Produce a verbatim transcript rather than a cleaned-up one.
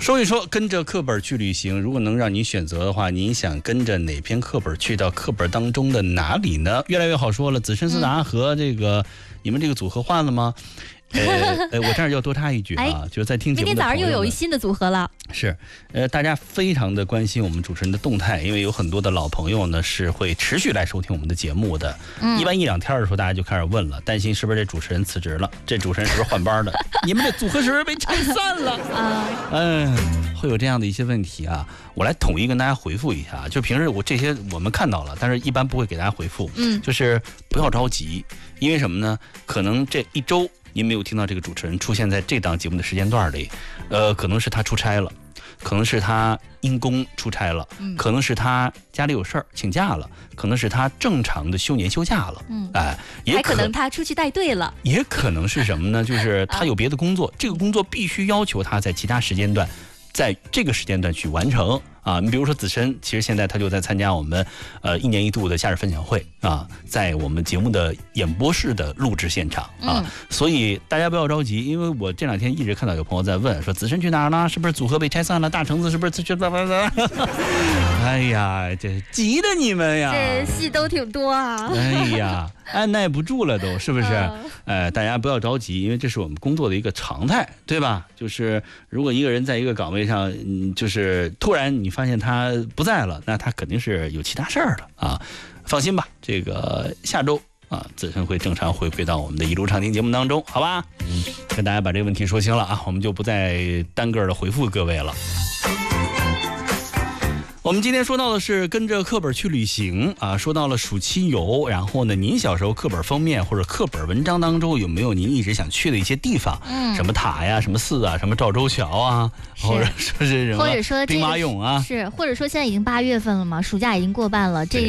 说一说跟着课本去旅行，如果能让你选择的话，您想跟着哪篇课本去到课本当中的哪里呢？越来越好说了，子申思达和这个、嗯、你们这个组合换了吗？呃呃，我这儿要多插一句啊，哎、就是在听节目的明天早上又有一新的组合了。 是，呃，大家非常的关心我们主持人的动态，因为有很多的老朋友呢是会持续来收听我们的节目的。嗯，一般一两天的时候，大家就开始问了，担心是不是这主持人辞职了，这主持人是不是换班的？你们这组合是不是被拆散了？啊，嗯，会有这样的一些问题啊，我来统一跟大家回复一下。就平时我这些我们看到了，但是一般不会给大家回复。嗯，就是不要着急，因为什么呢？可能这一周。您没有听到这个主持人出现在这档节目的时间段里，呃，可能是他出差了，可能是他因公出差了，嗯、可能是他家里有事儿请假了，可能是他正常的休年休假了，嗯，哎、呃，也还可能他出去带队了， 也可能是什么呢？就是他有别的工作，这个工作必须要求他在其他时间段，在这个时间段去完成。啊，你比如说子申，其实现在他就在参加我们呃一年一度的夏日分享会啊，在我们节目的演播室的录制现场啊，嗯、所以大家不要着急，因为我这两天一直看到有朋友在问说子申去哪儿了？是不是组合被拆散了？大橙子是不是去？哎呀，这急的你们呀！ 这戏都挺多啊！ 哎呀，按耐不住了都，是不是？哎、呃，大家不要着急，因为这是我们工作的一个常态，对吧？就是如果一个人在一个岗位上，嗯，就是突然你发现他不在了，那他肯定是有其他事儿了啊！放心吧，这个下周啊，子申会正常回归到我们的一路畅听节目当中，好吧？嗯，跟大家把这个问题说清了啊，我们就不再单个的回复各位了。我们今天说到的是跟着课本去旅行啊，说到了暑期游，然后呢，您小时候课本封面或者课本文章当中有没有您一直想去的一些地方？嗯，什么塔呀，什么寺啊，什么赵州桥啊，或者说是什么或者说兵马俑啊， 是，或者说现在已经八月份了嘛，暑假已经过半了，这